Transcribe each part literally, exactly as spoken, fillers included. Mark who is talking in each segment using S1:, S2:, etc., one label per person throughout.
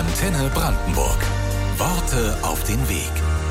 S1: Antenne Brandenburg. Worte auf den Weg.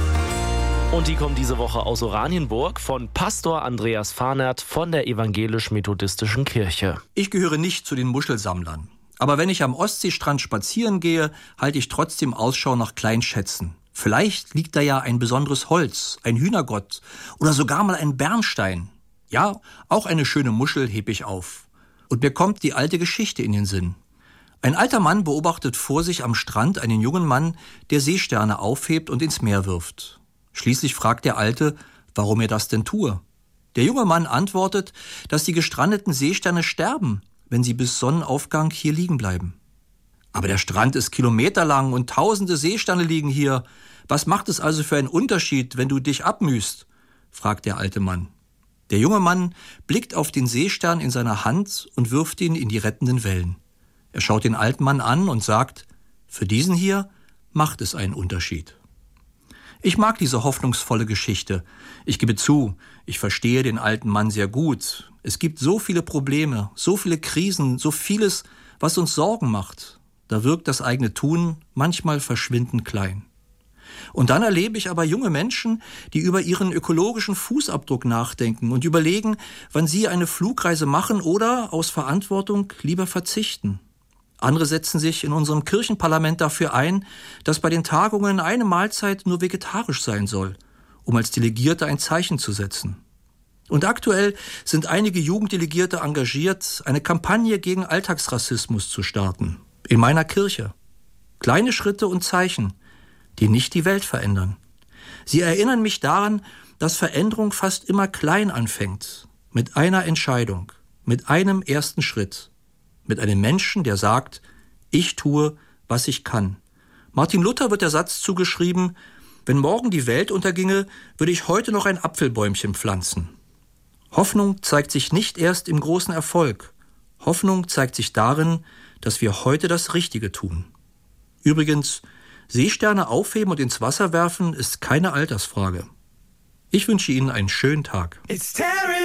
S2: Und die kommen diese Woche aus Oranienburg von Pastor Andreas Fahnert von der Evangelisch-Methodistischen Kirche.
S3: Ich gehöre nicht zu den Muschelsammlern. Aber wenn ich am Ostseestrand spazieren gehe, halte ich trotzdem Ausschau nach Kleinschätzen. Vielleicht liegt da ja ein besonderes Holz, ein Hühnergott oder sogar mal ein Bernstein. Ja, auch eine schöne Muschel hebe ich auf. Und mir kommt die alte Geschichte in den Sinn. Ein alter Mann beobachtet vor sich am Strand einen jungen Mann, der Seesterne aufhebt und ins Meer wirft. Schließlich fragt der Alte, warum er das denn tue. Der junge Mann antwortet, dass die gestrandeten Seesterne sterben, wenn sie bis Sonnenaufgang hier liegen bleiben. Aber der Strand ist kilometerlang und tausende Seesterne liegen hier. Was macht es also für einen Unterschied, wenn du dich abmühst? Fragt der alte Mann. Der junge Mann blickt auf den Seestern in seiner Hand und wirft ihn in die rettenden Wellen. Er schaut den alten Mann an und sagt, für diesen hier macht es einen Unterschied. Ich mag diese hoffnungsvolle Geschichte. Ich gebe zu, ich verstehe den alten Mann sehr gut. Es gibt so viele Probleme, so viele Krisen, so vieles, was uns Sorgen macht. Da wirkt das eigene Tun manchmal verschwindend klein. Und dann erlebe ich aber junge Menschen, die über ihren ökologischen Fußabdruck nachdenken und überlegen, wann sie eine Flugreise machen oder aus Verantwortung lieber verzichten. Andere setzen sich in unserem Kirchenparlament dafür ein, dass bei den Tagungen eine Mahlzeit nur vegetarisch sein soll, um als Delegierte ein Zeichen zu setzen. Und aktuell sind einige Jugenddelegierte engagiert, eine Kampagne gegen Alltagsrassismus zu starten. In meiner Kirche. Kleine Schritte und Zeichen, die nicht die Welt verändern. Sie erinnern mich daran, dass Veränderung fast immer klein anfängt. Mit einer Entscheidung, mit einem ersten Schritt. Mit einem Menschen, der sagt, ich tue, was ich kann. Martin Luther wird der Satz zugeschrieben, wenn morgen die Welt unterginge, würde ich heute noch ein Apfelbäumchen pflanzen. Hoffnung zeigt sich nicht erst im großen Erfolg. Hoffnung zeigt sich darin, dass wir heute das Richtige tun. Übrigens, Seesterne aufheben und ins Wasser werfen ist keine Altersfrage. Ich wünsche Ihnen einen schönen Tag.